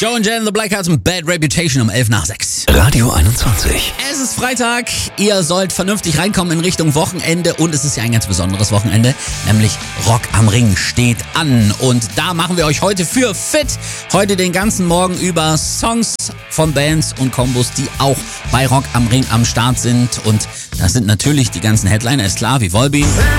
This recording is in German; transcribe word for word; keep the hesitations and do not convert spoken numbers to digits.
Joe and Jen, The Blackhearts und Bad Reputation um elf nach sechs. Radio einundzwanzig. Es ist Freitag, ihr sollt vernünftig reinkommen in Richtung Wochenende und es ist ja ein ganz besonderes Wochenende, nämlich Rock am Ring steht an und da machen wir euch heute für fit. Heute den ganzen Morgen über Songs von Bands und Kombos, die auch bei Rock am Ring am Start sind und das sind natürlich die ganzen Headliner, ist klar, wie Volbeat.